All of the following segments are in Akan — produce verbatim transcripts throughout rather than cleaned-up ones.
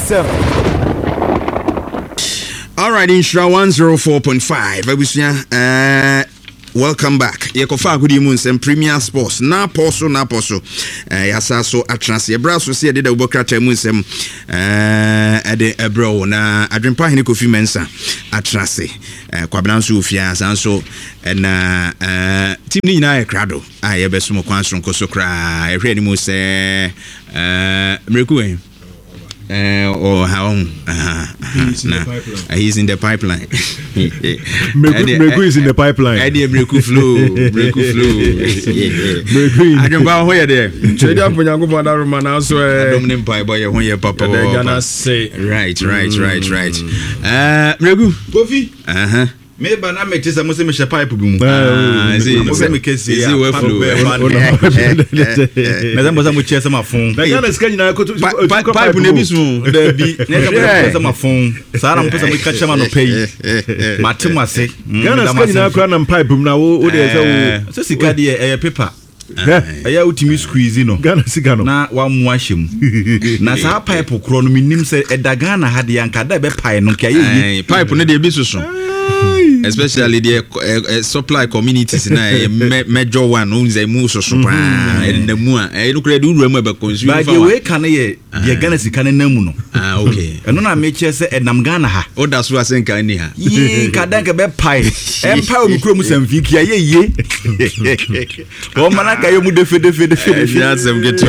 nsɛm. All right, Insha one oh four point five. Abusia, uh, welcome back. Yekofa good imun sem Premier Sports. Na poso na poso. Uh, yasa so atranse. Ebra so se de ubokra temu sem uh ade ebro na adwempa hene Kofi Mensa atranse. Uh, kwabna so ofia sanso na uh team ni na ekrado. Ah yebeso mo kwan so nkoso kra. Ehwe ni mo se uh mreku Uh, or how uh, uh, he's, in nah, uh, he's in the pipeline. Meku is in the pipeline. Eddie Breku flow, Breku flow. I don't know where there. Trade up when you go for that Roman also. I don't know why boy when you papa. Gonna say right, right, right, right. Uh, Breku, Kofi. Uh huh. Maybe na make this a Muslim pipe boom. Ah, is it? Muslim case. Is it well flow? Madam was a much as my phone. Ghana scan na ko to pipe na bi so. There be. Never was my phone. Sara mo pesa mo catch man no pay. Matimo ase. Ghana scan na ko na pipe boom na wo dey say wo. So sika dey e paper. Aya utimi squeeze no. Ghana sika no. Na wa mu ahyem. Na sa pipe kro no minim say e da Ghana ha dey anka da be pai no ka ye. Pipe no dey bi so so. Especially the uh, uh, supply communities na major one owns a moose or super and the moon. I look at you remember consume. But the way can ye ye Ghana si can namu. Ah okay. And no make sure say e nam Ghana ha. Oh that's what I think I ha. Ye ka dan ka be pai. Empire mu kro mu samfi kia ye ye. O mana ka ye mu defe defe defe defe. That's some get to.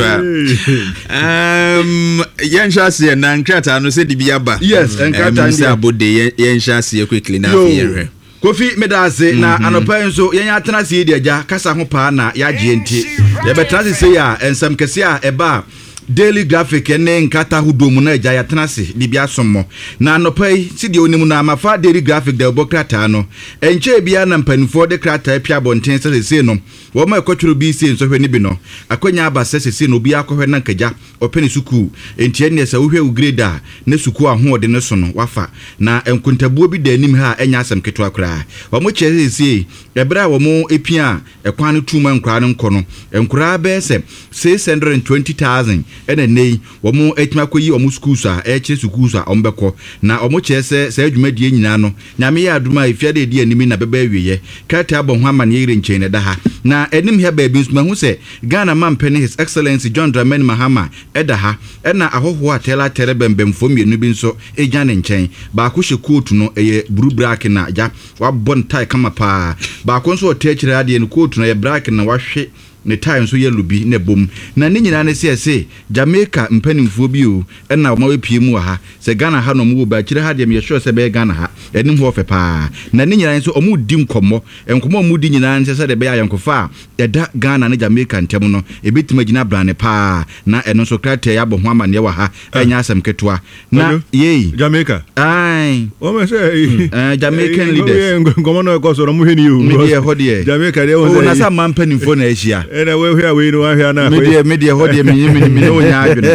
Um yen shase na nkrata no se di biaba. Yes, nkrata ndi abode yen shase quickly na here. Kofi medase na anopa nso yenya atena se di agya kasa ho pa na ya gye enti ye betena se ya ensam kese a eba Daily Graphic ene nkata hudomu na agya ya tena se di bia sommo na anopa yi si di onimu na amafa Daily Graphic de obokrata no enche bia na mpanifo de krata pia bonten se se no wo ma ekotwuru bi se nso hwe ni bi no akonya aba se se no bia akohwe na nkagya openi suku enti ene se wo hwe grade a ne suku aho de ne so no wafa na enkuntabuo bi da anim ha enya asem keto akra wo mo che se ebra wo mo epia ekwan no tuma nkra no nko no nkra be se six hundred twenty thousand ene nei wo mo etima koyi o mo schools a e che schools a ombekọ na o mo che se se adwumadie nyina no nyame ya aduma ifia de die animi na beba awiye kata abon ho amane yire nchen ne da ha na enim he ba bi nsuma hu se Ghana mampene His Excellency John Dramani Mahama eda ha ena ahoho atela tere bembemfo mienu bi nso eja ne nchen ba ko hye coat no eye blue black na ja wa bon tie kama pa ba ko nso o te kire ade no coat no ye black na wa hwe ne time so yellow bi ne bom na ne nyina ne se se Jamaica mpanimfo bi o na ma wepie mu ha se Ghana ha no mu ba kire ha de me sure se be Ghana ha enim ho fe pa na ne nyina nso omu di nkomo enkomo omu di nyina nse se de be ayankofa eda Ghana ne Jamaica ntem no ebetima gina brane pa na eno so krate ya bo ho amane wa ha enya asem ketoa na ye Jamaica ai o me say eh Jamaican leaders nkomo no ko so no mu heni o me de ho de Jamaica de o na sa mampanimfo na ahia ena we hwe we no ahia na media media ho de me me me no nya adwene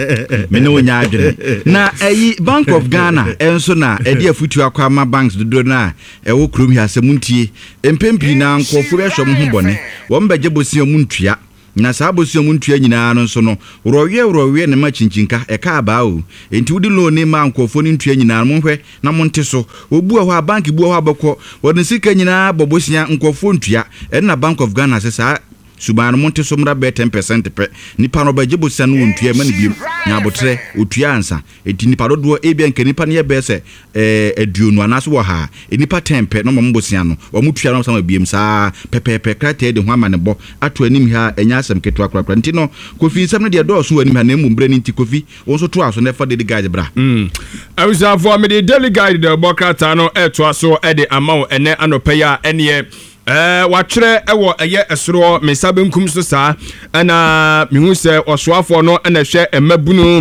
me no nya adwene na eyi Bank of Ghana enso na ede afutu akwa ma banks dodo na e wo krom hi asemuntie empempi na nkofo ehwom ho bone wo mbeje bosi omuntua na saa bosi omuntua nyina no nso no rowe rowe ne ma chinchinka e ka aba o enti wudi lo ne ma nkofo ni ntua nyina mo hwe na mo nte so obu ho a bank bu ho abekọ wodin sika nyina bobosia nkofo ntua e na Bank of Ghana se saa subano monte somra be ten percent pe nipa no baje bosia no ontua ma ne biem nya abotre otua ansa enti nipa dodo e bia nke nipa ne be se eh aduonu anaso wo ha nipa ten pe no mo bosia no wo mutua no sama biem saa pepepe krate de ho ama ne bo ato anim ha enya asem keto akrakra enti no Kofi nsam ne de do so anim ha na emu mbre ne enti Kofi wo so to aso na fa de guide bra mm awisa for me de daily guide de bokrata no eto aso e de amawo ene anopeya ene Eh wachre ewo eye esoro mesabenkum so saa na mihu se osoafo no na hwe emabunu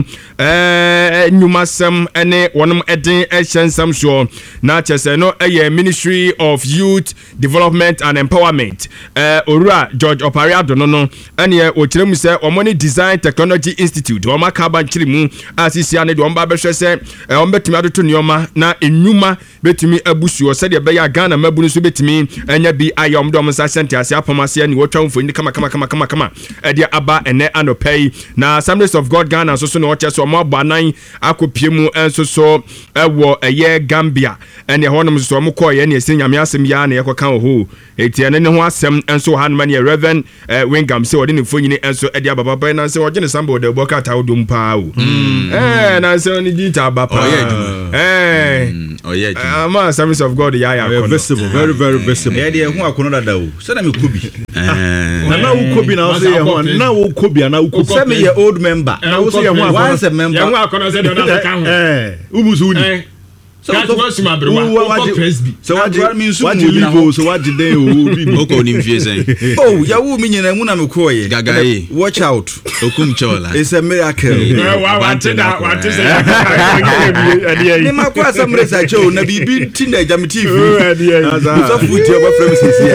eh nyumasem ene wonom eden ehensam so na chese no eye Ministry of Youth Development and Empowerment eh Orua George Opariado no no ene o kiremu se omoni Design Technology Institute o maka ba nkirimu asisia ne de omba behwe se ombetumi adoto nioma na enuma betumi abusuo se de be ya Ghana mabunu so betumi enya bi ayɛ ɔmo dɔm sa sente ase apam ase ani wɔtwa mfoni kama kama kama kama kama ɛde aba ɛnɛ anɔpɛ na Assemblies of God Ghana nso so na wɔkyɛ so ɔmo abɔ anan akɔpie mu nso so ɛwɔ ɛyɛ Gambia ɛne ɛhɔ nom so ɔmo kɔɔ yɛ ne ɛsɛ nyame asɛm ya na yɛkɔka wɔ ho eti ɛne ne ho asɛm nso wɔ ha no ma ne Reverend Wingam sɛ wɔde ne mfonyini nso ɛde aba papa na sɛ wɔgye ne samba wɔde bɔ kata wodom paa o eh na sɛ ne di ta aba paa eh ɔyɛ ama Assemblies of God ya ya kono visible very very visible ɛde ɛho akono dada o sɛ na me kobi na na wo kobi na wo sɛ yɛ ho na wo kobi na wo kobi sɛ me yɛ old member na wo sɛ yɛ ho once a member yɛ ho akɔnɔ sɛ de ɔna ka ho eh umuzu ni so what you my brother what presby so what what you live o so what you dey o bi o ko ni mfie sen oh ya wo mi nyina mu na me ko ye gagaye watch out okum chola it's a miracle wa wa tena wa tena ni ma ko Assemblies a cho na bibi tinda jam T V so futi o ba frame sisi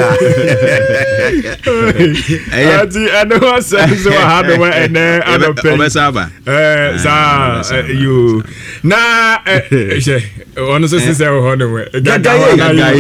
a ati ano asem so ha do wa ene anope obesaba eh za you na eh ono so sisi ho ho no gagaye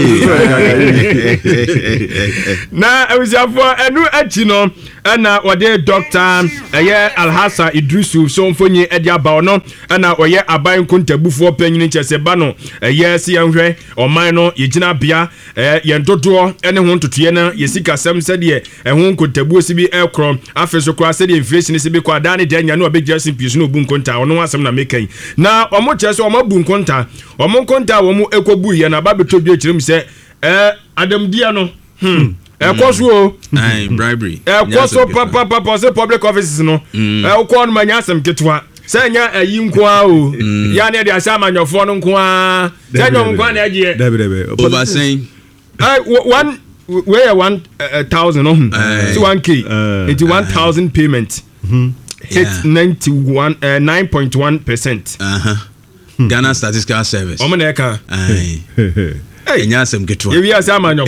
na awisiafo enu achi no na wode doctor eye Alhassan Idrisu so mfonyi ede aba ono na oye aban kontabufo panyini chese ba no eye si yanhwe oman no yegina bia ye ndodo ene ho ntotoye na yesika sam sede ehun kontabu si bi ekro afeso kra sede inflation si bi kwa dane de nya no obegya simpies no bu konta ono asem na mekan na omo chese omo bu konta omo konta omo ekobu ye na ba betodwe kirim se eh adamdia no hmm ekoso o ai bribery ekoso papa papa se public offices no e ukọ no manya asem ketwa se nya ayi nko a o ya na de asa amanyofo no nko a se nya nko a na agie debe debe over saying eh one we one thousand no so one k into one thousand payment hit ninety-one uh, nine point one percent uh-huh Ghana Statistical Service omo na eka ai Hey, nyasem ketwa. Ewi asa amanyo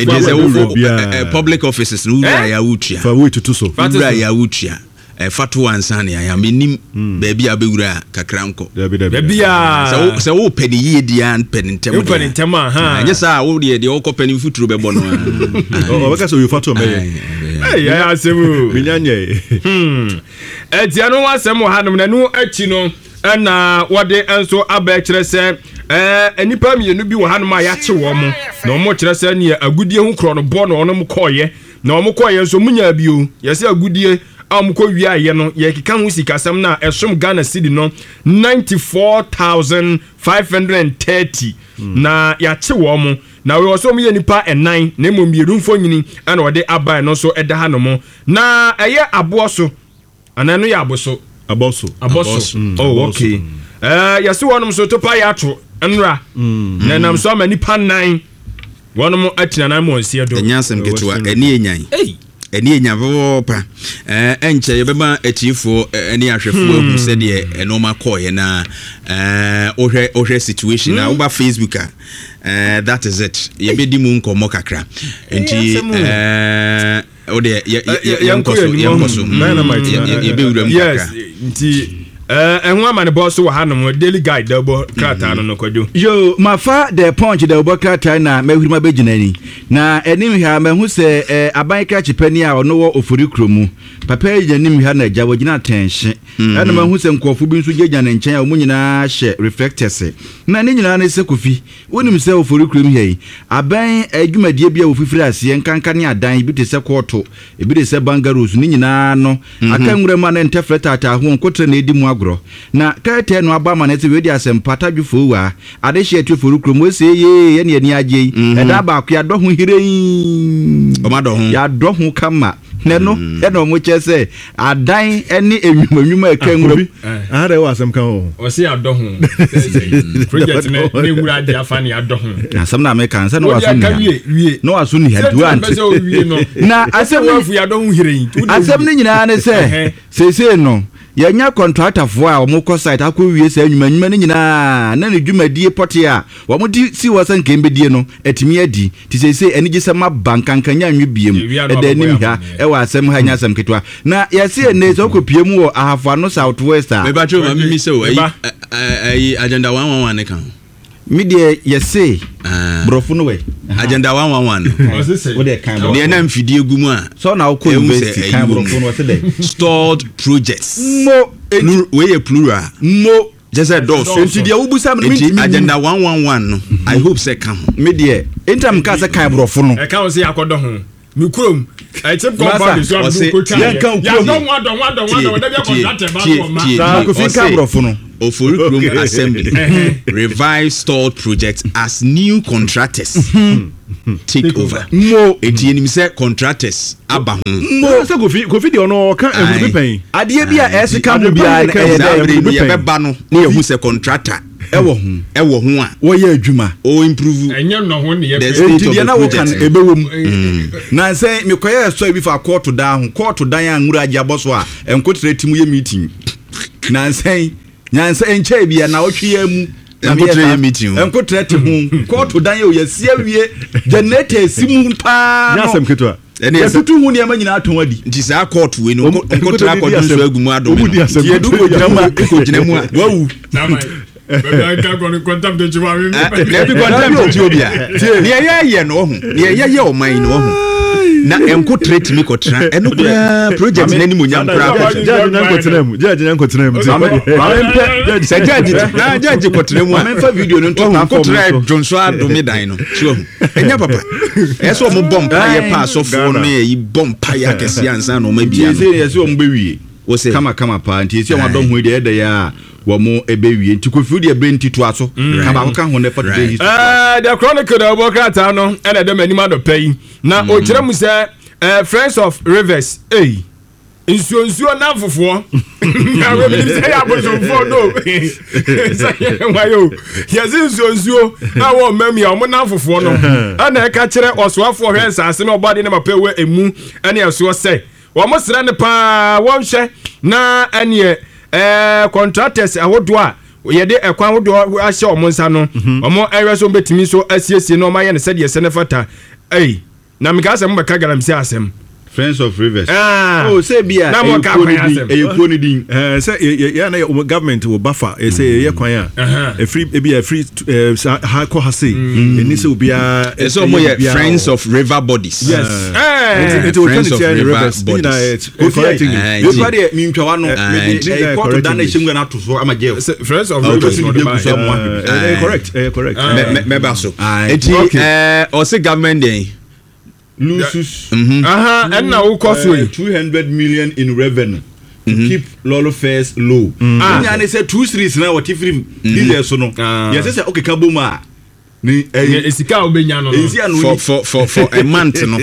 kwa public offices no ura ya wutua. Fa wo tutu so. Ura ya wutua. Eh fatu ansane ya menim baabi abewura kakranko. Baabi ya. So so wo pedi ye dia pedi ntem. Wo pedi ntem ha. Anya sa wo de de wo ko pedi futuro bebo no. O baka so you fatu me. Eh ya asemu. Binyanye. Hmm. Eh dia no wasem ha no na no achi no na wode enso aba kire se eh enipa mienu bi wo hanom a yache wo mo na omo kire se ne agudie hu kro no bo no onom koye na omo koye nso munya bi o yese agudie a omo ko wi aye no ye keka hu sikasam na esom Ghana cedi no ninety-four thousand five hundred thirty na yache wo mo na we oso mo ye nipa enan na mo mieru mfonyini ana wode aba no so eda hanom na eye aboso anano ya aboso Aboso. Aboso. Oh, okay. Eh, yesi wonum so to pa ya to nra. Na nam so ma nipa nine. Wonum atina na mo nsie do. Enyasem ketwa eni enyan. Eh. Eni enyan bo pa. Eh, enche ye beba achiefo eni ahwefo ahu se de enoma koye na eh ohwe ohwe situation na uba Facebook a eh that is it. Ye be di mu nkomo kakra. Enti eh o de yankoso yankoso dynamite ye be wuram kakra. Yes, nti eh enwa mane boss wo hanom daily guide da bo krata no no kwado. Yo mafa the punch da bo krata na mahurima beginani na enim ha mahu se eh, aban ka chipani a ono wo ofori kromu papa enim ha na agya wogina tenhye na mahu se nkofo bi nso gyegya ne nchen a omu nyina hye reflectors na ne nyina ne se kofi wonim se ofori kromu hei aban adwumadie bia wo fifiri ase nkanka ne adan bi te se koto ebi de se bangaros ne nyina no aka nwura ma na ntefreta ata ho nkotre na edi mu agro na kete no aba ma na se wedi asempata dwufo wa ade hye atwofo kromu se ye ye ne ani agye eda ba akwa do ho hirein o ma do ho ya do ho kama ne no e no mo chese adan ene enwumanwuma akanwura are wa asem kan o o se ado ho project me ne wura dia fa ne ado ho asem na me kan se no waso ni no waso ni hadu ante na asem wafu ya do ho hirein asem ne nyina ne se sese no yanya contractor fo a omo ko site akọwie sa anwuma anwuma ne nyina na ne dwumadie pote a omo di si wasan kembedie no atimi adi ti se se eni gisema bankankanya anwe biem eda nim ha e wa asem ha nya asem ketwa na yase ene so kopie mu wo ahafo no south west a me ba cho ma mi se o ayi agenda one one one ne kan media yɛse borɔfo no wɛ agenda one one one wode kan ne na mfidie gu mu a so na wokɔ university kan borɔfo no wɔse dɛ stored projects mo we ye plural mo just a dos enti dia wobusa me enti agenda one one one no I hope say come media entam ka se kan borɔfo no e kan wo se yakodo ho mi kurom I take compound so am go try ya kan kurom ya don wa don wa don wa don da be contract ba ko ma sa ko fi kan borɔfo no Ofori Kurom Assembly revive stalled projects as new contractors take over. Mo eti enim say contractors aba ho. Mo say Kofi Kofi de ono kan ehuru pen. Ade bia esi kan mu bia na e dey be ba no na ehuru say contractor ewo ho ewo ho a wo ye adwuma o improve enye no ho ne ye eti na wo kan ebewom na say me koye so bi fa court dan ho court dan a ngura agya boso a enkotre timu ye meeting na say nyansa enche bia na wotwe ya mu enkotre ye meeting enkotre te ho court dan ye o yesi awie generator simu pa no nyasem keto ene ya tutu hu ne ma nyina aton adi nti sa court we no enkotre akọdun so agumu adom ye du ko gyina mu ko gyina mu a wawu na mai bebe ka ko contact de chiwa mi na bi contact de obia ne ye ye no ho ne ye ye o man no ho na enkotre timi kotra eno kura project na ni munyam kura judge na nkotra mu judge na nkotra mu se judge na judge kotra mu a video no to na kotra jonso adomi dan no sure enya papa eso mo bompa ye pa so fo no ye bompa ya kese ansa no ma bia no ye se o mo bewie wo se kama kama pa nti se o adom hu de de ya wo mo ebewie nti Kofi de brenti to aso kaba ko kan ho ne for today history eh the chronicle of Bokrata no e na dem anima do pay na o kire mu se Friends of Rivers eh nsuo nsuo na fofo na we bi say aboso fo no say wayo yes nsuo nsuo na wo mami a mo na fofo no ana e ka kire osoafo hwe nsase na obade ne mapewe emu ene eso se wo mo sere ne pa wo hwe na ene eh contractors ahodo a yede ekwan ahodo ahye o mo nsa no o mo ewe so betimi so asiesie no ma ye ne se de se ne fata eh na mikasa mo beka garam si asem Friends of Rivers ah oh say bia na mo ka kwan asem e ko ni din eh say ya na government will buffer e say ye kwan a e free e bia free ha ko ha say eni say obia e so mo ye Friends of River Bodies yes eh it will turn to Rivers bodies correcting you body mi ntwa no e court dan e shimga na to so ama jail Friends of Rivers correct correct me ba so eti eh o say government dey loses aha and now who cost we two hundred million in revenue to mm-hmm. keep lolo fares low and mm. say two series na what if this so no yes say okay ka boma ni esika obenya no for for for for a month no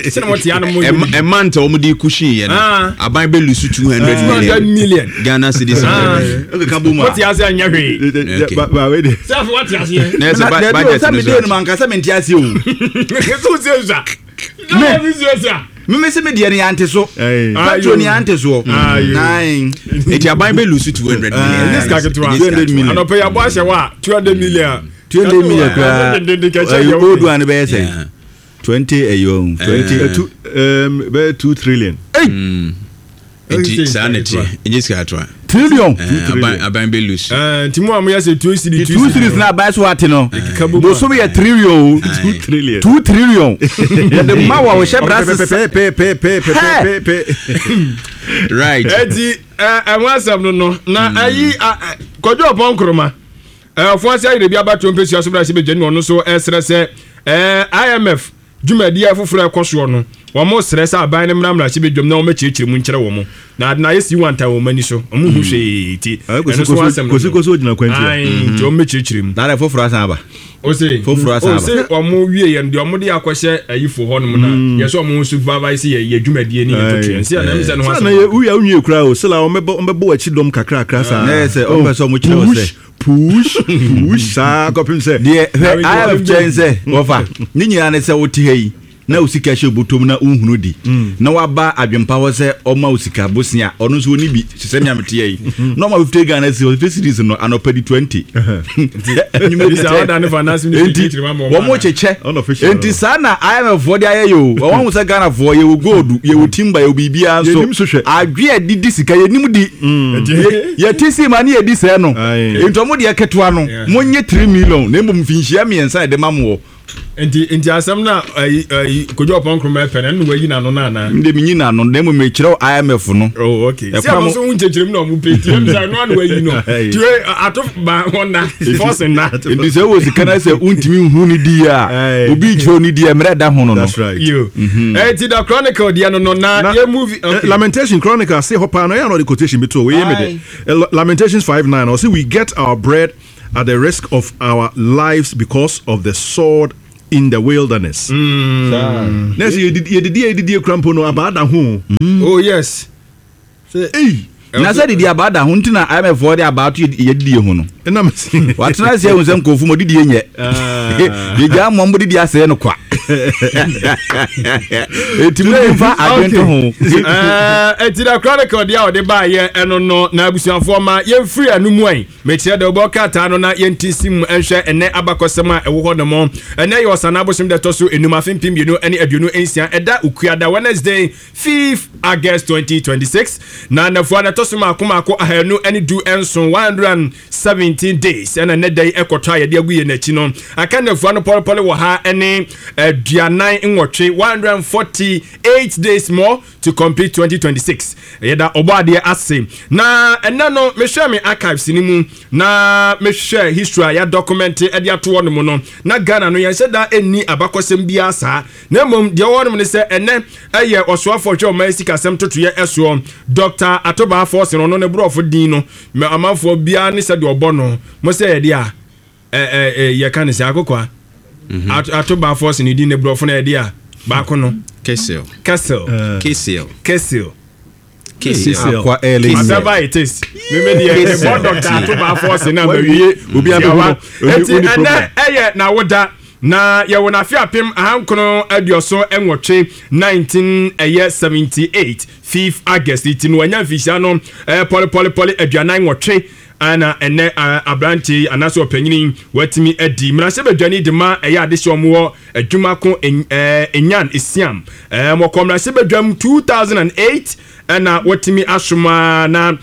a month o mudi kushi ye no aban be lose two hundred million Ghana cedis okay ka boma what you say anya hwe ba we dey say what you say na say budget no say me man ka say me ntiase o so say za me visualize me me se me de ne ante so patro ne ante so nine eti aban be lose two hundred million this ka two hundred million and pay abo ahye wa two hundred million two hundred million kwa you old one be say twenty ayo twenty um be two trillion eti sanity ejiska atwa trillion aban aban be lose eh timu am ya say two cedi two cedis na buy so what no do so be trillion two trillion two trillion the mawa we share brass pe pe pe pe pe pe right eti eh enwasam no no na ayi kojo opon kroma eh fo ase ayi bia ba trompesi aso bra se be jeni ono so esre se eh I M F jumadi afoforo ekoso no wo mo stress aban ne mramra se be dwom na wo ma chichire mu nkire wo mo na na yesi wanta wo mani so wo mu hu hwe ti eno so asem kosi kosi ogina kwanti ai ti wo ma chichire mu na na foforo asan aba o se foforo asan aba o se wo mo wie ye ndio mo de akohye ayifo ho no na yeso mo supervise ye ye dwumadi ni ye to twense na mse no asem na ye uya unwie kura o se la wo mebo mebo wachi dom kakra kakra sa na se o pe so mo kire wo se push push sa kopim se de I have chance ofa ni nyina ne se wo ti hei na osika hye botom na unhunu di na waba adwempa wo se oma osika bosia ono nso oni bi sese miamete yi no ma fifty Ghana si fifty series no anopa di twenty enyume di sa oda ne finance ministry ma mo wo mo cheche enti sa na I M F for dia ye yo wo hu se Ghana for ye wo gold ye wo timba ye bibia nso adwe adidi sika ye nim di ye tisi ma ne ye di se no enti omo de ketewa no monye three million na mbom finhia miensa de ma mo enti enti asem na kojo opon kroma pen no wayi na no na na nde minyi na no na mo me kire I M F no oh okay se am so unchechire m na mo peti am say no na wayi no tiwe ato ba wona force na enti se wo sika na se untimi hu ni di a obi kire ni di e mre da ho no no you enti the chronicle dia no no na ye movie Lamentation Chronicle say hopa no ya no the quotation beto we me de Lamentations five nine or say we get our bread at the risk of our lives because of the sword in the wilderness. Mm. Next you did you did you did you crampo no about that home. Oh yes. Say hey. Na say did about that home na I am for the about you did you no. Na me see. What na say we sem kofu mo did you nye. Ah. Ye ga mo mo did you say no kwa. Etimu fa agento ho. Eh eti da chronicle dia o de ba ye eno no na abusuafo ma ye free anumu an. Me kire de obo kata no na ye ntisim enhwe ene abakosem a ewo ho no mo. Ene ye osana abosim de toso enum afempim bienu ene aduonu ensia eda ukuada Wednesday fifth August twenty twenty-six. Na nafo na toso ma akoma akọ ahanu ene du enson one hundred seventeen days ene ne day ekotwa ye de aguye na chi no. Aka nafo no pole pole wo ha ene Dianai Nwotwe one hundred forty-eight days more to complete twenty twenty-six. Yeda obade ase. Na ena no me share me archives ni mu na me share history ya document e dia to wono mu no. Na Ghana no yen da eni abakosem bia sa. Na mom de wono ne se ene eye osoafo hwe o masika sem totoye eso Doctor Atoba Force no no ne brofo din no. Me amanfo bia ne se de obo no. Mo se ye dia eh eh ye kan se akokwa. Mm-hmm. At Atoba Force ni di ne brofo na edi a ba ko no Kessel Kessel Kessel Kessel Kessel akwa ele whatever it is me me the board of Atoba Force na mawie obi abego eti ene eye na woda na ye wona fi apem ahankono adioso enwotwe nineteen seventy-eight fifth August iti no anya fisha no eh pole pole pole aduanan nwotwe ana ene abranti anaso opanyini watimi adi mrase bedwani de ma eya ade hyomo adwuma ko enyan esiam eh mo komrase bedwam two thousand eight ana watimi asoma na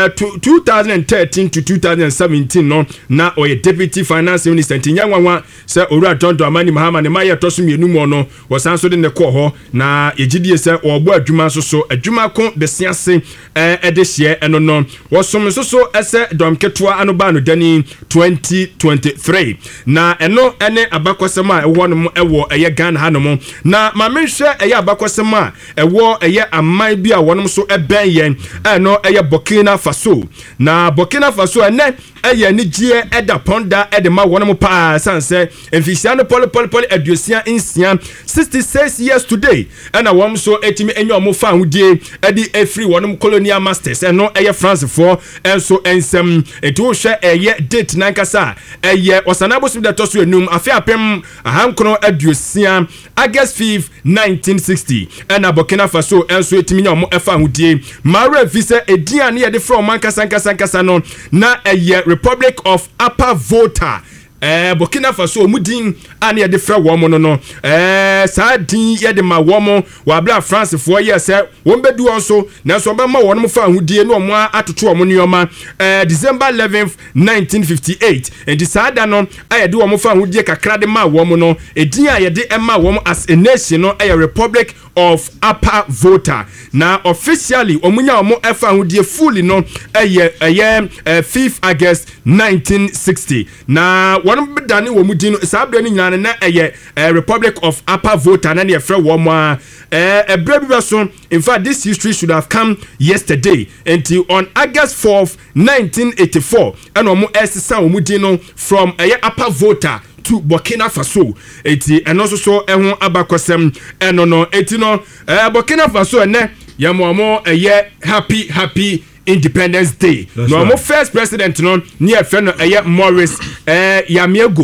two thousand thirteen to two thousand seventeen no na oye deputy finance minister nyanwanwa se owura John Dramani Mahama ne maye toso mienu mo no wosanso de ne ko ho na yegidie se obo adwuma so so adwuma ko besiase eh de hye eno no wosom so so ese domketwa anoba no dani twenty twenty-three na eno ene abakosem a ewo no ewo eye Ghana hanom na ma menhwe eye abakosem a ewo eye aman bi a wonom so eben yen eno eye Burkina Faso na Burkina Faso ene eye ni gie eda ponda edema wonom pa sanse enfisia no pole pole pole aduosia insia sixty-six years today ena wom so etimi enyo mo fa hudie edi efri wonom colonial masters eno eye France for enso ensem etu hwe eye date nankasa eye osanabo sim da toso enum afi apem ahankono aduosia August fifth nineteen sixty ena Burkina Faso enso etimi enyo mo efa hudie mara visa edian ne yede from mankasa nkasa nkasa no na eye Republic of Upper Volta eh Burkina Faso mudin ane ye de fra wo mo no no eh sa din ye de ma wo mo wa bla France fo ye se won bedu onso na so be ma wo no fa hudie no mo atoto mo nioma eh December eleventh nineteen fifty-eight and decide no aye de wo mo fa hudie kakra de ma wo mo no edin aye de e ma wo mo as a nation no aye Republic of Upper Volta na officially omunya mo e fa hudie fully no aye aye fifth August nineteen sixty na one dani wo mudin sabra ni nyane na eye Republic of Upper Volta na ne frɛ wo mo a eh ebra bi so in fact this history should have come yesterday until on August fourth nineteen eighty-four and omo esisa wo mudin no from eye Upper Volta to Burkina Faso eti eno so so ehun abakosem eno no eti no eh Burkina Faso ene yamomo eye happy happy Independence Day. That's no right. Mo first president no near friend eh Maurice eh Yamiego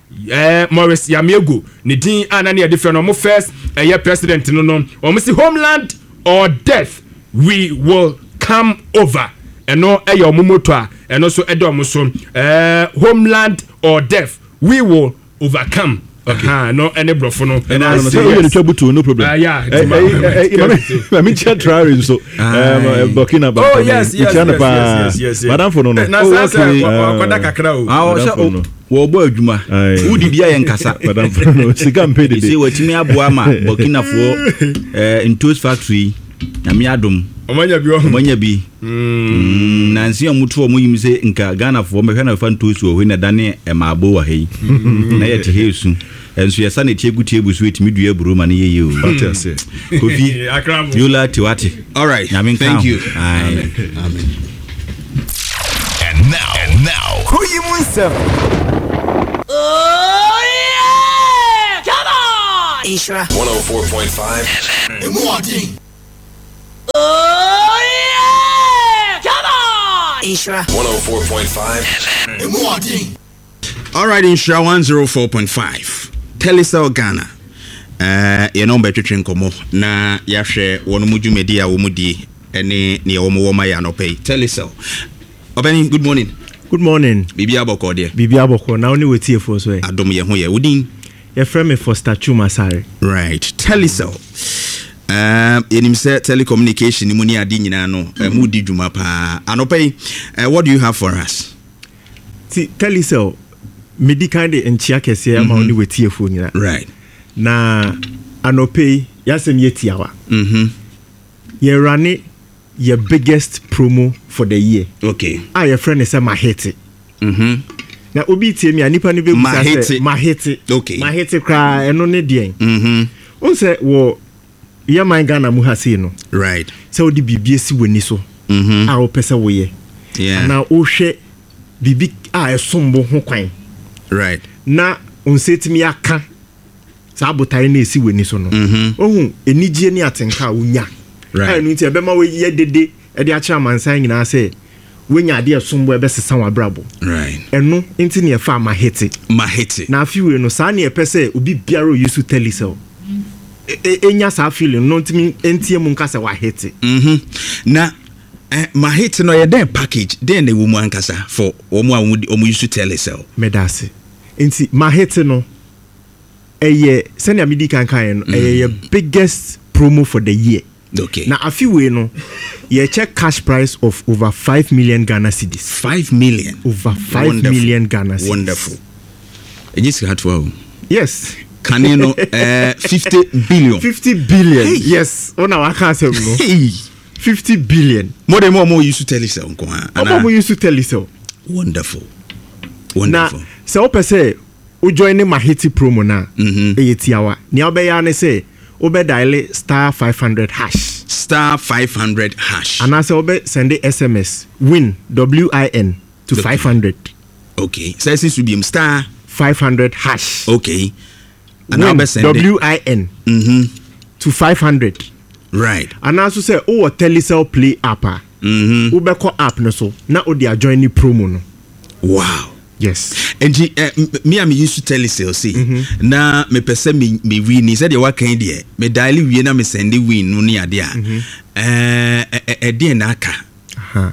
eh, Morris Yamiego ne din anani e different no first eh, president no no o say homeland or death we will come over eno eh your momoto a eno so edom so eh, homeland or death we will overcome. Okay. Uh-huh, no any brofo no. And I say you trouble to no problem. Ah yeah. I mean chat Traore so um Burkina Faso. Oh yes yes yes yes. Madam for no no. Oh okay. Kwada kakra o. Ah o say wo bo adwuma. Wo di bia ye nkasa. Madam for no. Sika mpe de. Say watimi aboa ma Burkina Faso eh Intos factory na mi adom. Omanya bi o. Omanya bi. Mm Nansi amuto o muyim se nka Ghana fo mehwe na fa Intos o hwe na dane e ma abo wa hei. Na ye te hesu. Enso yesa na tie gutie busu etimi dua buru ma ne yeye o. Kofi Yola Tiwati. All right. Thank you. Amen. Amen. And now, and now, Koyimunsem. Oh yeah! Come on! Isra one oh four point five. Oh yeah! Come on! Isra one oh four point five. All right, Insha one oh four point five. Telecel Ghana. Uh, you know better nkomo na yahwe wono mudwumedi a wo mudi ene ne wo mo wo ma ya no pay. Telecel. Obani, good morning. Good morning. Bibi aboko de. Bibi aboko na oni wetie fo so e. Adom ye ho ye wodin. Ye frame for Chuma Sare. Right. Telecel. Um, yenim say telecommunication ni mu ni ade nyina no mudi dwuma pa. Anopay, uh, what do you have for us? See, Telecel medi kande enchia kese ama oni wetie fo nyina. Right. Na anopay yasem yetiawa. Mhm. Ye rane your biggest promo for the year. Okay. Ah, your friend is a mahete. Mhm. Na obi tie me anipa no be busa say mahete. Okay. Mahete kra eno ne den. Mhm. On say wo ye man Ghana mu hase no. Right. Say odi bibie si wani so. Mhm. Ah, o pese wo ye. Yeah. Na o hwe bibi ah esombo ho kwan. Right. Na on setimi aka sa abotare na esi wani so no. Mhm. Ohun enigye ni atenka unya. Right. I nti ebe ma we ye dede e de acha mansan nyina say wenya de esombo ebe sesa wa brabo. Right. Eno nti ne fa ma hete. Ma hete. Na afiwe no sa na e pese obi biaro yusu Telecel. Enya sa feeling no ntimi entie mu nkasa wa hete. Mhm. Na eh ma hete no ye den package den na wo mu ankasa for omo a omo yusu Telecel. Medase. Nti ma hete no eye send amidi kan kan no eye biggest promo for the year. Okay. Na afiwe no ye check cash price of over five million Ghana cedis. five million. Over five Wonderful. million Ghana cedis. Wonderful. Ejisi hatwa. Yes. Kanino uh, fifty billion. fifty billion. Hey. Yes. Ona waka asem no. Hey. fifty billion. More than more more used to Telecel nko ha. Omo mo use to Telecel. Wonderful. Na Wonderful. se o pese o join ma hiti promo na Mhm. e yetiawa. Ni obeya ne say obe dial star five hundred hash. Star five hundred hash. And as obe send the S M S win W I N to Okay. five hundred. Okay. So this should be star five hundred hash. okay. And Win now send W I N Mhm. to five hundred. Right. And as you say oh Telecel Play app. Mhm. Ube ko app no so na odi a join ni promo no. Wow. Yes. And uh, me am used to Telecel see. Mm-hmm. Na me pese me me win said the work kind there. Me dial we na me send the win no ni ade a. Eh eh eh dey na aka. Aha.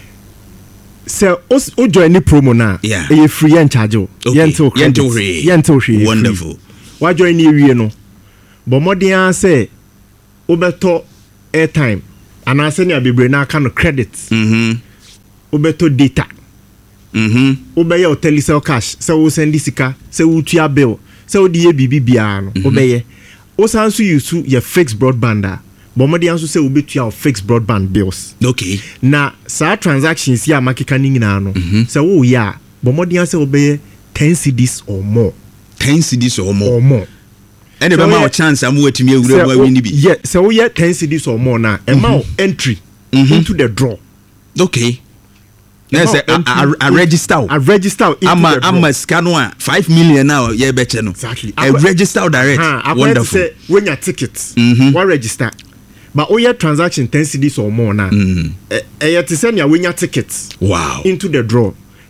So o join ni promo na Yeah. e free and charge o. Okay. Yentil credit. Yentil free. Yentil free. Wonderful. Wa join ni ewie no. But modern an say obeto airtime and an say ni abebre na aka no credit. Mhm. Obeto data. Mhm. Obeye o Telecel cash. Se wo send sika, se wo tua bill, se wo die bibi bia no. Obeye. O san so use your fixed broadband a. But modern an so say obetua fixed broadband bills. Okay. Na sa transactions ya makeka ni nyina no. Se wo ya, but modern an say obeye ten cedis or more. ten cedis or more. Or more. And the So amount yeah, of chance I'm waiting here Say, we oh, win be. yeah, so we get ten cedis or more now. Amount entry into the draw. Okay. Let's say Amount I, entry I, I register. I register into I'm a the draw. I'm a scan one five million now. Yeah, better no. Exactly. I Akwa- register direct. Ah, I Wonderful. say when your tickets, Mhm. what register. But all your transaction ten cedis or more now. Mhm. Eh, eh, to send your when your tickets Wow. into the draw.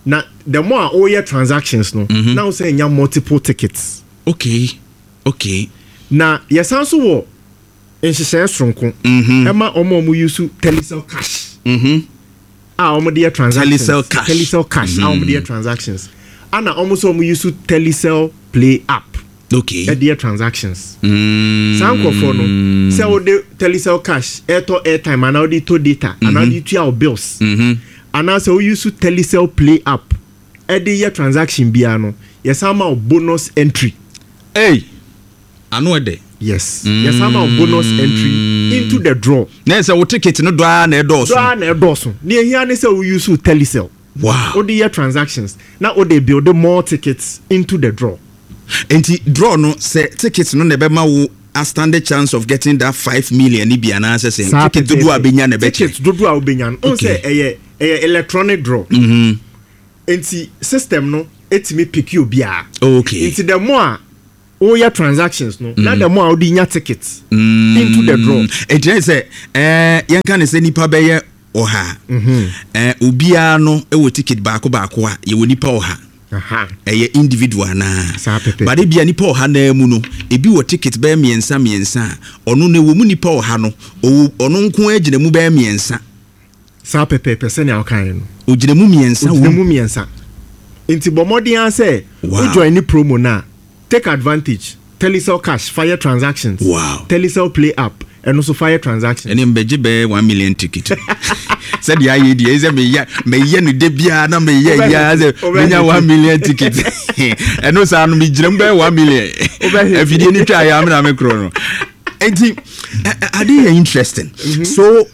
na the more all your transactions no mm-hmm. now say you multiple tickets okay okay na yesan so wo nhyehyɛ sonko mhm ema omo omo use telecel cash mhm ah omo dey transactions telecel cash telecel cash mm-hmm. ah omo dey transactions ana omo so omo use telecel play app okay e dey transactions mm sanko for no say o dey telecel cash airto airtime and o dey to data and o dey to your bills mhm and now say o use telecel play app e dey your transaction bia no yesama bonus entry hey ano ede yes mm. yesama bonus entry into the draw na say wo ticket no do a na edo so do a na edo so na ehia ne say we use telecel wow o dey transactions na o dey build more tickets into the draw enti draw no say tickets no na be ma wo a standard chance of getting that five million ni bia na say ticket do a benya na be ticket do do a benya no say eye eye electronic draw mhm enti system no etimi pick you bia okay enti the more all your transactions no mm. na the more odi nya tickets mm. into the draw enti say eh yen kan say nipa be ye oha mhm eh obia no e wo ticket baako baako a ye wo nipa oha aha eh individual na but e bia nipa oha na mu no e bi wo ticket be miensa miensa ono na wo mu nipa oha no ono nko agina mu be miensa sa pepe pese na okan no ogina mu miensa wo mu miensa enti bomodian say wow. o join ni promo na take advantage telecel cash fire transactions wow telecel play app and also fire transactions ene mbeje be one million ticket said ya ye die ze me ya me ye no de bia na me ye ya ze me nya one million ticket eno sa no me giram be one million afidie ni twa ya me na me kro no enti ade interesting mm-hmm. so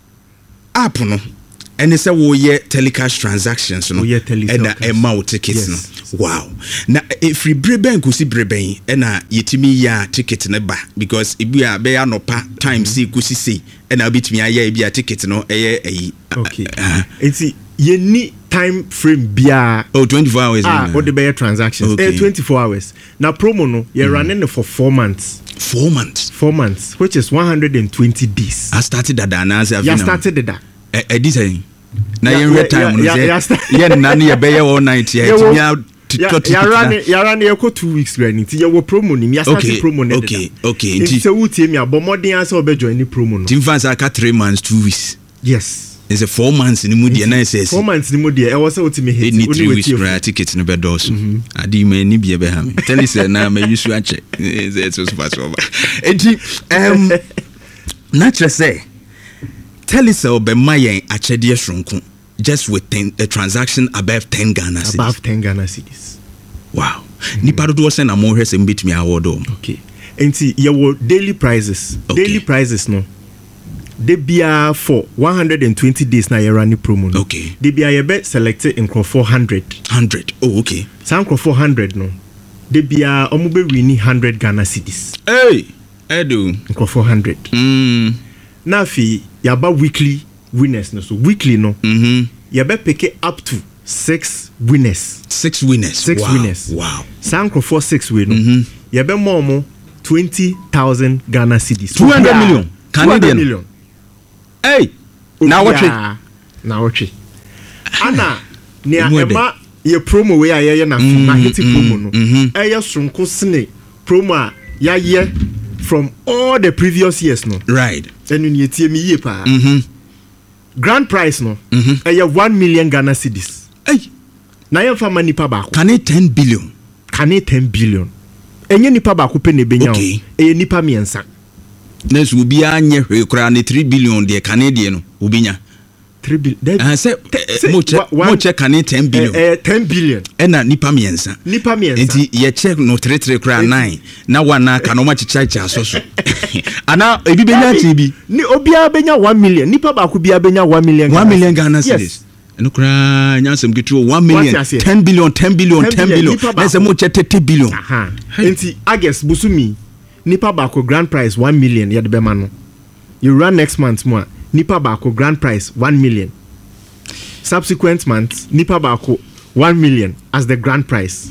app no ene se wo ye telecash transactions no and a mouth tickets yes. no wow na if free breben kusi breben ena yetimi ya ticket ne ba because ibu ya be anopa time see kusi see ena bitimi ya ya bia ticket no eye eyi okay enti ye ni time frame bia oh twenty-four hours ah what the be transactions okay. eh twenty-four hours na promo no ye mm. running for four months four months four months which is one hundred twenty days I started that announce ya started that e dis ay na yen re time no say yen na na be ye all night ye timia ya run ya run ye ko two weeks right nti ye wo promo ni ya start promo ne okay okay nti se wutie mi abomodin ase obe join ni promo no tim fans aka three months two weeks yes is a four months ni mu die na say four months ni mu die e wo se wutie mi hit ni three weeks right ticket no be dos adi me ni bia be ha me tell you say na me use ache it's so fast over enti um natural say telecel be mayen achede shronko just with ten, a transaction above ten Ghana cedis above ten Ghana cedis wow mm-hmm. ni pado do say na mo hwese mbetimi award o okay enti ye wo daily prices okay. daily prices no de bia for one hundred twenty days na ye run promo no okay de bia ye be selected in four hundred oh okay san four hundred no de bia omo be win one hundred Ghana cedis hey edu in four hundred mm na fi yaba weekly winners no so weekly no mhm yaba pick up to six winners six winners six wow. winners wow sanko for six we no mhm yaba more twenty thousand Ghana cedis two hundred million Canadian million hey now watch it now watch it ana ne ema ye promo we aye na market promo no eye sonko sne promo a ya ye from all the previous years no right enu ni etie mi ye pa mhm grand prize no mhm eye one million Ghana cedis hey na ye fa manipa ba ko can it ten billion can it ten billion enye nipa ba ko pe ne benya o eye nipa miensa na so bi anye hwe kura ne three billion de Canadian no obinya three billion ah say mo check mo check can it ten billion eh ten billion ena nipa miensa nipa miensa enti ye check no three three kura nine na wana ka no ma chicha so so ana ebi benya tibi ni obia benya one million nipa ba ko bia benya one million one million Ghana cedis eno kura nyansem gitu one million ten billion ten billion ten billion na say mo check thirty billion aha enti August busumi nipa ba ko grand prize one million ya de be ma no you run next month mo nipa ba ko grand prize one million subsequent month nipa ba ko one million as the grand prize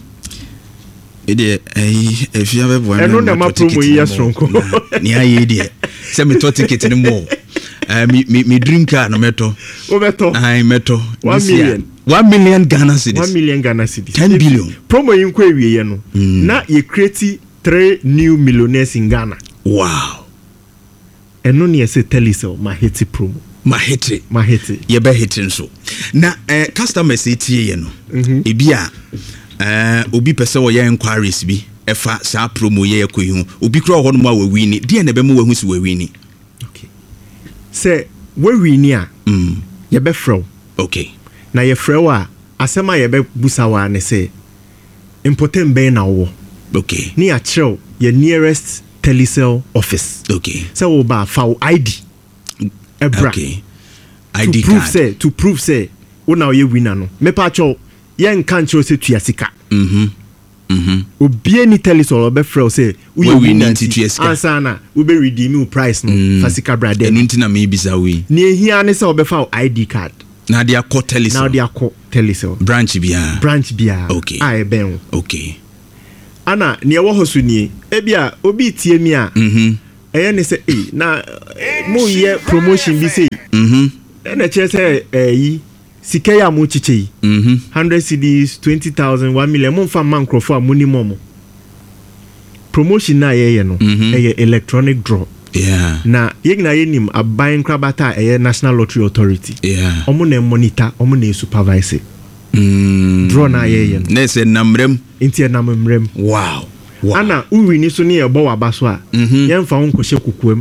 ede eh efia be bo eno na ma promo yi sonko ni aye de se me to ticket ni mo eh mi mi drink car no meto o meto ai meto one million one million Ghana cedis. one million Ghana cedis. ten billion. Promo yin kwe wiye no. Mm. Na ye create three new millionaires in Ghana. Wow. Eno ni yese Telecel ma hiti promo. Ma hiti. Ma hiti. Ye be hiti nso. Na eh, customers eti ye no. Mm-hmm. Ebia eh obi pese wo ye inquiries bi efa sa promo ye ekoyi hu. Obi kro ho no ma we wini. Die na be mo we hu si we wini. Okay. Say we wini a. Mm. Ye be fro. Okay. Na ye fro a asema ye be busa wa ne say important be na wo. Okay. Ni a chiro your nearest Telecel office. Okay. So we ba for I D. Ebra. Okay. I D to prove card. Say, to prove say una ye winner no. Me pa cho ye nkan cho say tuasika. Mhm. Mhm. Obi ni Telecel obe frɛ say we winner tuasika. Answer na we be redeem price no mm. fasika brother. Enu ntina me bisa we. Ni ehia ne say obe fa I D card. Na dia call Telecel. Na dia call Telecel. Branch bia. Branch bia. Okay. Ah eben. Okay. Ana ne wo hosu ni ebia obi tie mi a mhm eye ne say eh na mo ye promotion bi say mhm na che say eh yi sika ya mo chiche yi mhm one hundred cedis twenty thousand one million mo fa man crofo a minimum promotion na ye ye no eye electronic draw. Yeah. Na yegna yenim aban krabata eye National Lottery Authority. Yeah. Omo na monitor, omo na supervise. Mm. Draw na ye ye. Na se namrem. Inti na namrem. Wow. Wow. Ana uwi ni so ne ebo waba so a. Yemfa won kohye kukuam.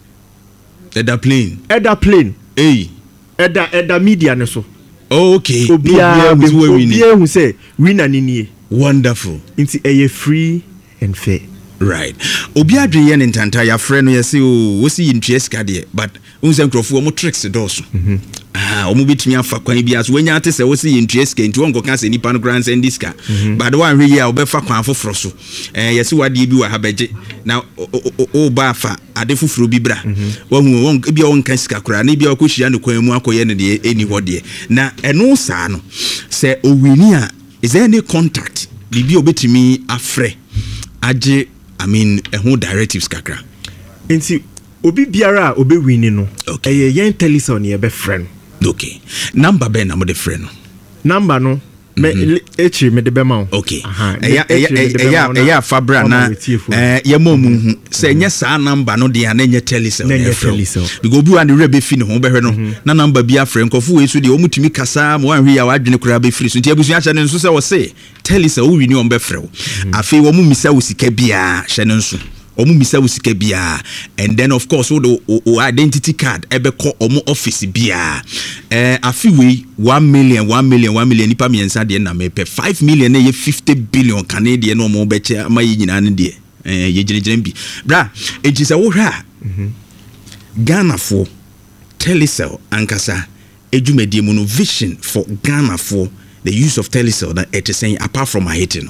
Eda plane. Eda plane. Hey. Eda eda media ne so. Oh, okay. Obia obia hu say winner ni nie. Wonderful. Inti eye free and fair. Right. Obi adwe ye ne ntanta ya frɛ no ye se o wo si yintwe sika de but unse nkrofo mo tricks doso. Mhm. Ah, omo bitumi afa kwan bi aso wanya ate se wo si yintwe sika nti wonko ka se nipa no grand send diska. But the one hwe ya obefa kwan foforo so. Eh ye se wade bi wa ha beje. Na o ba fa ade foforo bi bra. Wa hu won bia won kan sika kura na bia wakohia no kwan mu akoye ne de eni ho de. Na eno saa no se owini a is there any contact bibi obetumi afrɛ age I mean, a whole directives kakra. Inti obi biara obi wini no. Okay. Eye yen Telecel ni ebe friend. Okay. Number ben na mo de friend. Number no me echi me de be ma. Okay. Eya eya eya eya fabra na eh ye mo mu hu. Se nye sa number no de na nye Telecel. Na nye Telecel. Because obi wan de rebe fi ne ho be hwe no. Na number bia friend kofu we so de omutumi kasa mo wan hwe ya wadwene kura be firi so. Nti abusu acha ne nso se wo se Telecel wo wini on be frew. Afi wo mu misa wo sika bia hye ne nso. Omu misa wo sika bia and then of course wo the identity card ebe ko omu office bia eh afi we one million one million one million nipa miensa de na mepe five million na ye fifty billion Canadian no mo beche ama ye nyina ne de eh ye gyinagyina bi bra ejisa wo hwa Ghana for Telecel ankasa ejumedie mu no vision for Ghana for the use of Telecel that it is saying apart from Haiti no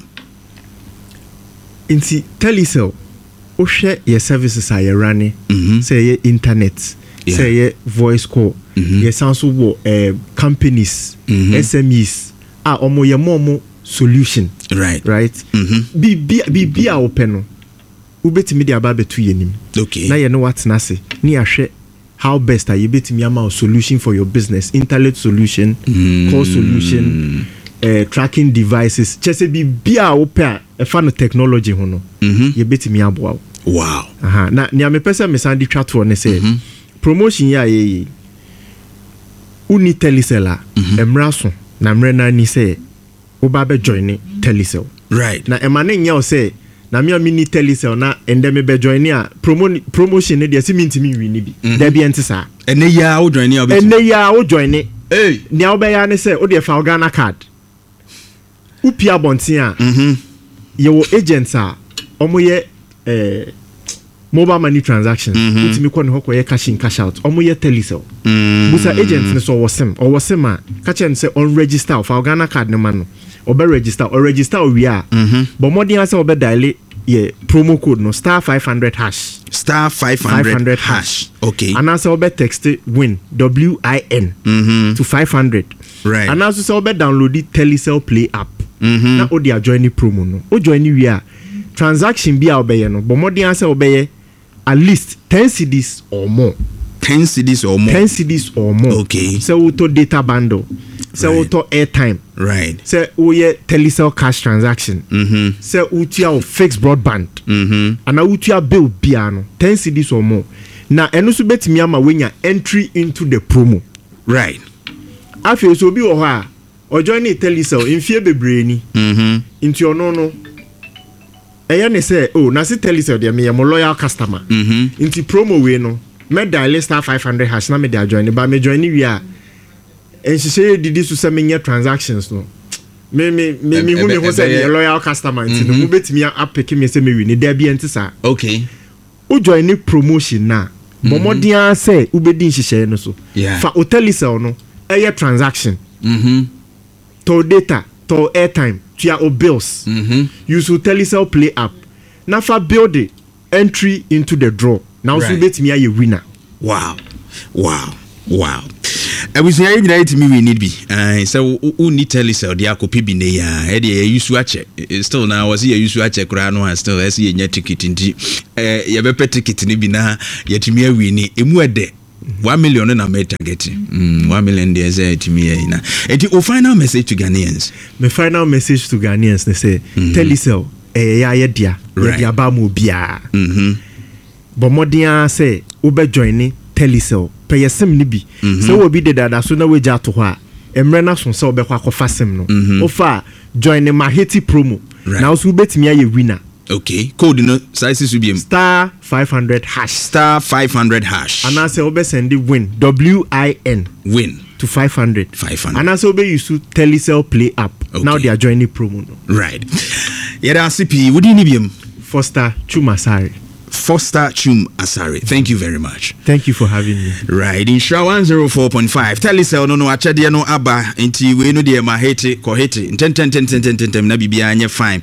inti Telecel ohwe your services are your running mm-hmm. say your internet yeah. say your voice call mm-hmm. your sound so uh, companies mm-hmm. S M Es ah omo ye momo solution right right mm-hmm. bi bi bi bi a open no ubetimi dia ba betu yenim okay na ye no what na say ni ahwe how best are you betimi ama solution for your business internet solution mm-hmm. call solution uh, tracking devices chese bi bi a open e fa no technology ho no mm-hmm. ye betimi aboa wow aha na ni amepesa me sandi twato ne say mm-hmm. promotion ya ye uni Telecel a emra so na mre na ni say oba be join Telecel right na emane nya o say na me mini Telecel na ende me be join a promo promotion ne de si mintimi wi ni bi da bi ente sa ene ya o join ya ene ya o join eh ni oba ya ne say o de fa Ghana card upia bontin a mhm ye wo agents a omo ye eh mobile money transactions mm-hmm. utimi ko ne hoko ye cash in cash out omo ye Telecel mm-hmm. busa agents ne so wasem o wasem a ka chen say on register for Ghana card ne man no obe register or register o wi a mhm but modern say obe dial ye promo code no star five hundred hash star five hundred hash okay and also obe text win W I N mm-hmm. to five hundred right and also say obe download the Telecel Play app mm-hmm. na o dia join promo no o join wi a transaction bi a obeye no but modern say obeye at least ten cedis or more ten cedis or more ten cedis or more okay so auto data bundle sɛ wotɔ airtime right sɛ woyɛ telecell cash transaction mhm sɛ wotua wo fixed broadband mhm ana wotua bill bia no ten cedis or more na ɛno so betimi ama wenya entry into the promo right afei so obi wɔ hɔ a ɔjoin ne telecell mfie bebree ni mhm nti ɔno no ɛyɛ ne sɛ oh na se telecell de me yɛ mo loyal customer mhm nti promo we no me dial star five hundred hash na me de join ba me join ni wi a enhyehyɛ didi so sɛ me nyɛ transactions no me me me me hu me ho sɛ me loyal customer nti no mo betimi apeke me sɛ me wi ni da bi enti sa okay o join ni promotion na bomodian sɛ ubedi nhyehyɛ no so fa o telecell no ɛyɛ transaction mhm to data to airtime tia o bills mhm use o telecell play app na fa build the entry into the draw now so betimi aye winner wow wow wow abusia ye nyina yetimi we need bi eh so u ni telecell dia kopi bi ne ya e de use ache still now was ye use ache kura no still as ye nya ticket ndi eh ye be pet ticket ni bi na yetimi awi ni emu ede one million na me target mm one million dey say yetimi ye na enti o final message to Ghanaians my final message to Ghanaians they say mm-hmm. telecell eh ya ye dia ye dia ba mo bia mhm bomodian say ube join ni telecell pay sim ni bi so we bi de dada so na we ja to ho a emre na so se obekwa kofa sim no ofa join ni maheti promo now so betimi aye winner okay code no size su biem star five hundred hash star five hundred hash and say obe send win w I n win to five hundred five hundred and say obe use telecell play app okay. Now they are joining promo no right yeda C P what do you need biem Foster Chumasari Foster Chum Asari. Thank you very much. Thank you for having me. Right. In Shra one oh four point five. Telecell no no achede no aba enti we no de ma hate ko hate. ten ten ten ten ten ten na bibia anye fine.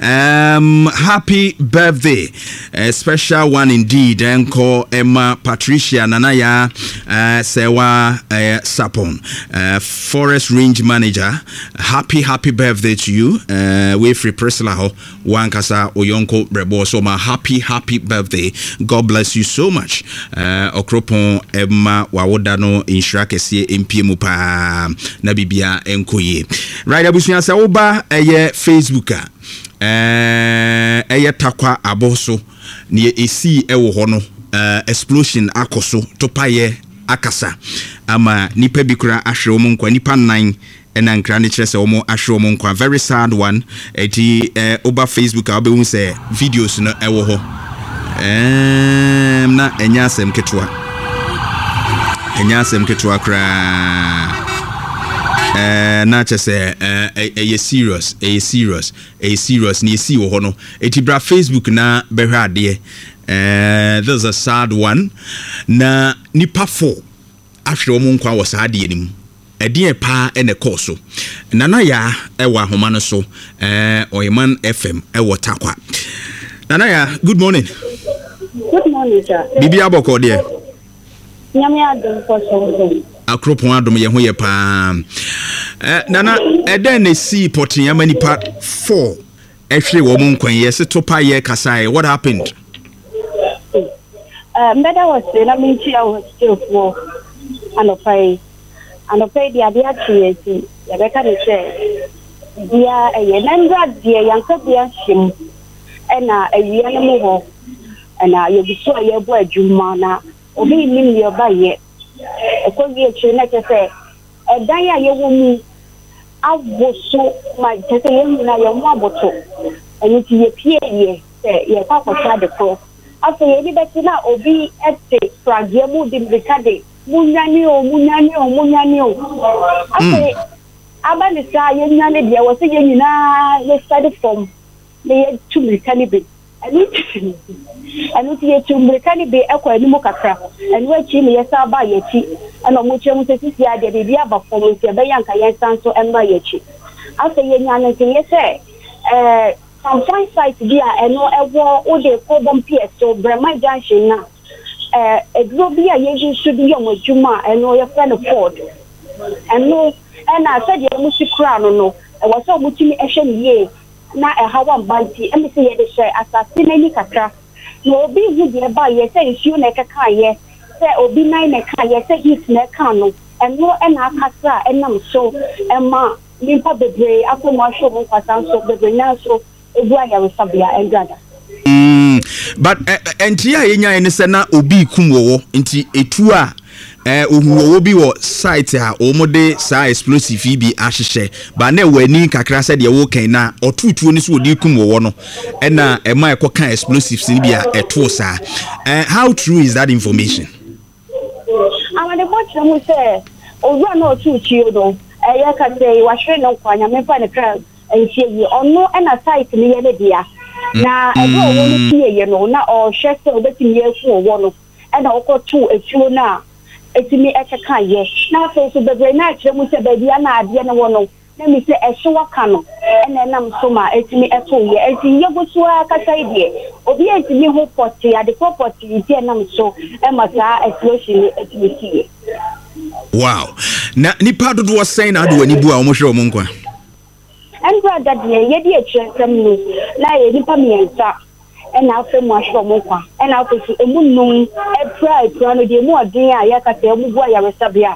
Um happy birthday. A special one indeed. Enko Emma Patricia Nanaya uh, Sewa uh, Sapon. Uh, Forest Range Manager. Happy happy birthday to you. Uh we free Priscilla ho wankasa oyonko brebo so ma happy happy birthday. God bless you so much. Uh, Okropon Emma Wawoda no inshra kese M P M pa na bibia enkoye. Right abusuan sa oba eye Facebook a eh eye takwa aboso ne esi ewo ho no explosion akoso topaye akasa ama nipa bikura ahwe omo nkwa nipa nine ena nkra ne kire se omo ahwe omo nkwa very sad one eti eh, oba Facebook a obehu se videos no ewo ho em na enya asem ketwa enya asem ketwa kra eh na che se eh e serious e serious e serious ni esi wo ho no eti bra Facebook na behwe ade eh this is a sad one na nipa four ahwe omo nkwa wo sad ye nim ede pa ene course na na ya ewa ahoma no so eh Oyeman F M ewo takwa Nanaya, good morning. Good morning, sir. Bibi aboko de. Nyame adom for so. Akropon adom ye ho ye pa. Eh nana eden na si potin yama nipa four. Ehwe wo mo nkwan ye se topa ye kasai. What happened? Uh mbeda was na me chi I was still for anopai. Anopai dia dia chiesi. Ya beka ni se dia eye nandra dia yanka dia shim. Ena awia no mo ho ena yebiso ayebo adwuma na obi nim ye ba ye ekowie chi na kese edan ya yewo mu aboso ma kese ye na ye mu aboto eni ti ye pie ye se ye pa kwata de ko aso ye bi beti na obi ete frage mu di bikade munyani o munyani o munyani o aso abani sa ye nyane de wo se ye nyina ye study from le tumri kanibe ani ani ti tumri kanibe ekwa ani mo kakra ani wa chi me yesa ba ye chi ana mo che mo se sisi ade de bia ba fo mo se be yanka yen sanso emba ye chi afa ye nya na se ye se eh some fine site dia eno ewo o de ko bom pie so brema junction na eh egro bia ye ji su bi yo juma eno ye friend Ford eno ena se de mo si kra no no e wo so mo ti mi ehwe ni ye na e hawa mbanti emi se ye de share asase na ni kakra no obi hu de ba ye se issue na kaka ye se obi nine na ka ye se hit na ka no ɛno ɛna akasa ɛnam so ɛma nipa bebree afɔ mu ahwɛ mu nkwasa nso bebree nanso ebu ayaresabea ɛngrada. But ɛnti a yɛnya ne sɛ na obi kum wɔwɔ nti etu a eh ohuwo bi wo site a omode sa explosive bi ahyehyɛ ba na wani kakra sɛ de wo kan na otutuo ni so odi kum wo no ɛna ɛma ɛkɔ explosives ni bi a ɛto saa. Eh how true is that information? Amade botre mu sɛ owura na otutuo do ɛyɛ ka sɛ wahwere no kwanya mefa ne kra ɛntie yi ɔno ɛna site ni yɛ ne dia na ɛdo wo no tie yɛ no na ɔhwɛ sɛ obetimi yɛfu wo no ɛna ɔkɔto etuo na etimi ekeka ye na so so bebre na akire mu se baby na ade ne wo no na mi se ehwe waka no ena nam so ma etimi eto ye eti ye gosu akasa ide obi etimi ho poti ade poti ide nam so e mata explosion etimi tie. Wow. Na nipa dodo was saying ado ani bu a omo hwe omo nkwa. Andra dadie ye di ekire nsem no na ye nipa miensa and now from Washington, and now for a moon, a pride, one of the more dear, Yakata, Muguaya, Sabia.